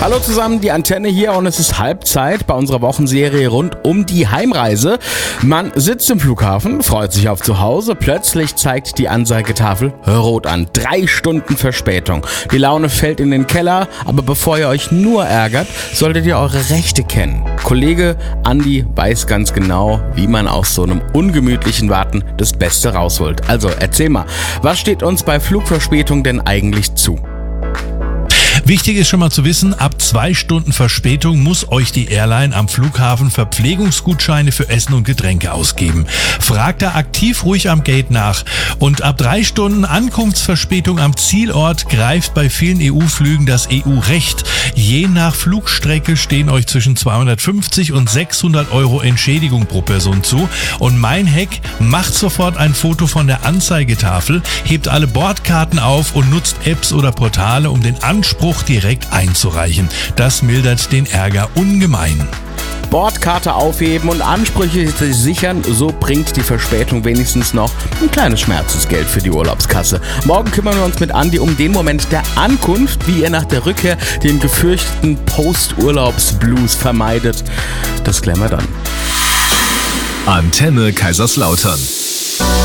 Hallo zusammen, die Antenne hier und es ist Halbzeit bei unserer Wochenserie rund um die Heimreise. Man sitzt im Flughafen, freut sich auf zu Hause, plötzlich zeigt die Anzeigetafel rot an. 3 Stunden Verspätung. Die Laune fällt in den Keller, aber bevor ihr euch nur ärgert, solltet ihr eure Rechte kennen. Kollege Andi weiß ganz genau, wie man aus so einem ungemütlichen Warten das Beste rausholt. Also erzähl mal, was steht uns bei Flugverspätung denn eigentlich zu? Wichtig ist schon mal zu wissen, ab 2 Stunden Verspätung muss euch die Airline am Flughafen Verpflegungsgutscheine für Essen und Getränke ausgeben. Fragt da aktiv ruhig am Gate nach. Und ab 3 Stunden Ankunftsverspätung am Zielort greift bei vielen EU-Flügen das EU-Recht. Je nach Flugstrecke stehen euch zwischen 250 und 600 Euro Entschädigung pro Person zu. Und mein Hack, macht sofort ein Foto von der Anzeigetafel, hebt alle Bordkarten auf und nutzt Apps oder Portale, um den Anspruch direkt einzureichen. Das mildert den Ärger ungemein. Bordkarte aufheben und Ansprüche sichern, so bringt die Verspätung wenigstens noch ein kleines Schmerzensgeld für die Urlaubskasse. Morgen kümmern wir uns mit Andi um den Moment der Ankunft, wie ihr nach der Rückkehr den gefürchteten Post-Urlaubs-Blues vermeidet. Das klären wir dann. Antenne Kaiserslautern.